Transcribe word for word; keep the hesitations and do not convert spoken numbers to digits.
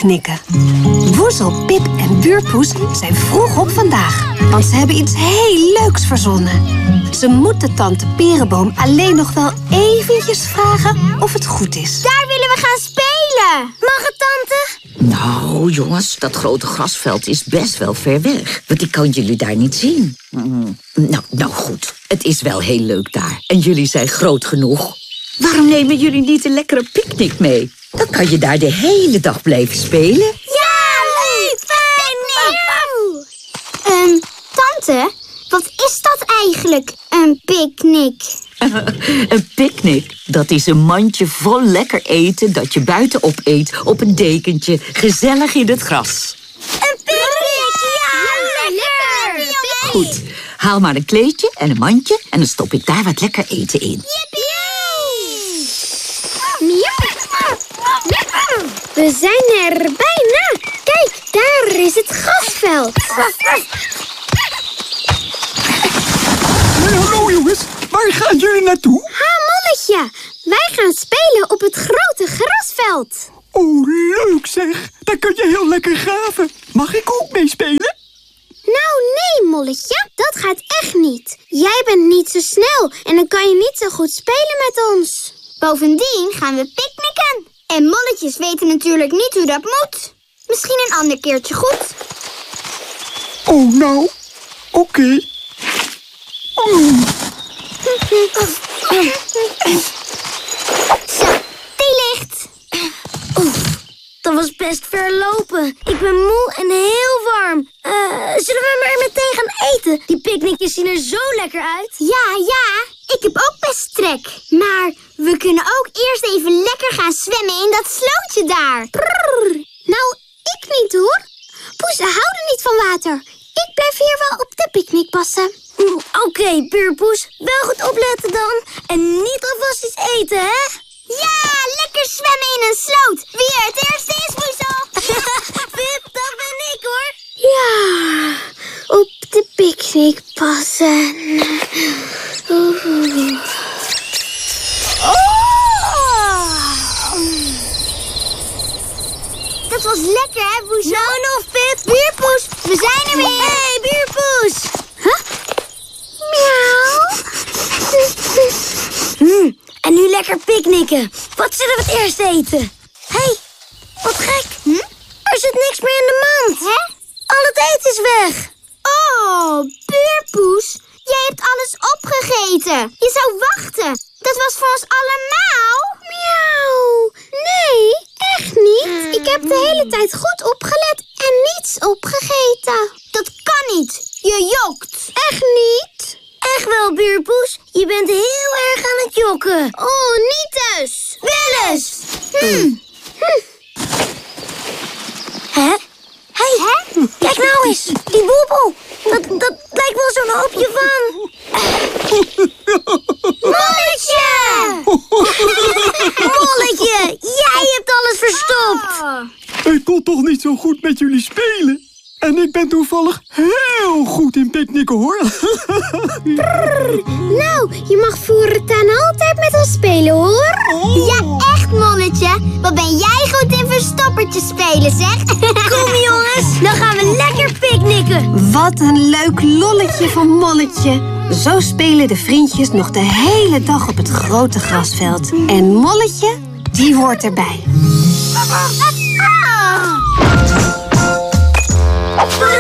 picknicken. Woezel, Pip en Buurpoes zijn vroeg op vandaag. Want ze hebben iets heel leuks verzonnen. Ze moeten tante Perenboom alleen nog wel eventjes vragen of het goed is. Daar willen we gaan spelen. Mag het, tante? Nou, jongens, dat grote grasveld is best wel ver weg. Want ik kan jullie daar niet zien. Mm. Nou, nou goed, het is wel heel leuk daar. En jullie zijn groot genoeg. Waarom nemen jullie niet een lekkere picknick mee? Dan kan je daar de hele dag blijven spelen. Ja, leuk! Fijn! Um, tante, wat is dat eigenlijk, een picknick? Een picknick, dat is een mandje vol lekker eten dat je buiten opeet op een dekentje, gezellig in het gras. Een picknick! Ja, lekker! Goed, haal maar een kleedje en een mandje en dan stop ik daar wat lekker eten in. We zijn er bijna. Kijk, daar is het grasveld. Hey, hallo jongens, waar gaan jullie naartoe? Ha, Molletje, wij gaan spelen op het grote grasveld. Oh, leuk zeg. Daar kun je heel lekker graven. Mag ik ook meespelen? Nou, nee, Molletje, dat gaat echt niet. Jij bent niet zo snel en dan kan je niet zo goed spelen met ons. Bovendien gaan we picknicken. En molletjes weten natuurlijk niet hoe dat moet. Misschien een ander keertje goed. Oh, nou. Oké. Okay. Oh. Zo, die ligt. Oeh, dat was best ver lopen. Ik ben moe en heel warm. Uh, zullen we maar meteen gaan eten? Die picknickjes zien er zo lekker uit. Ja, ja. Ik heb ook best trek. Maar we kunnen ook eerst even lekker gaan zwemmen in dat slootje daar. Prrr. Nou, ik niet hoor. Poezen houden niet van water. Ik blijf hier wel op de picknick passen. Oké, okay, Buurpoes. Wel goed opletten dan. En niet alvast iets eten, hè? Ja, lekker zwemmen in een sloot. Wie er het eerste is, Poezel. Pip, dat ben ik hoor. Ja, op de picknick passen. Oeh. Oh! Dat was lekker, hè, Poezel? Nou en of, Pip. Buurpoes, we zijn er weer. Hey, Buurpoes. Huh? Miauw. Hmm, en nu lekker picknicken. Wat zullen we het eerst eten? Hé, hey, wat gek. Hm? Er zit niks meer in de mand. Hè? Al het eten is weg. Oh, Buurpoes. Jij hebt alles opgegeten. Je zou wachten. Dat was voor ons allemaal. Miauw. Nee, echt niet. Ik heb de hele tijd goed opgelet en niets opgegeten. Dat kan niet. Je jokt. Echt niet? Echt wel, Buurpoes. Je bent heel erg aan het jokken. Oh, niet dus. Wel eens. Hm. Hm. Hè? Hé, hey, kijk nou eens. Die boebel. Dat, dat lijkt wel zo'n hoopje van... Molletje! Molletje, jij hebt alles verstopt. Ik kon toch niet zo goed met jullie spelen. En ik ben toevallig heel goed in picknicken, hoor. Brrr, nou, je mag voortaan altijd met ons spelen, hoor. Oh. Ja, echt, Molletje. Wat ben jij goed in verstoppertjes spelen, zeg. Kom, jongens. Dan gaan we lekker picknicken. Wat een leuk lolletje van Molletje. Zo spelen de vriendjes nog de hele dag op het grote grasveld. En Molletje, die hoort erbij. Ah.